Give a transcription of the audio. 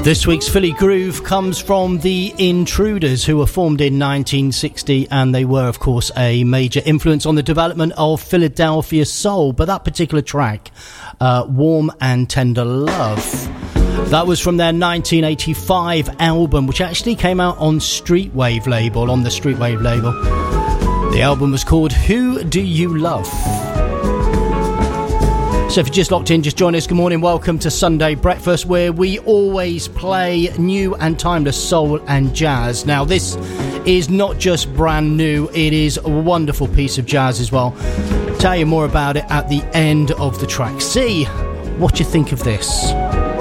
This week's Philly Groove comes from the Intruders, who were formed in 1960, and they were, of course, a major influence on the development of Philadelphia soul. But that particular track, Warm and Tender Love, that was from their 1985 album, which actually came out on Streetwave label, on the Streetwave label. The album was called Who Do You Love? So if you're just locked in, just join us. Good morning, welcome to Sunday Breakfast, where we always play new and timeless soul and jazz. Now, this is not just brand new, it is a wonderful piece of jazz as well. Tell you more about it at the end of the track. See what you think of this.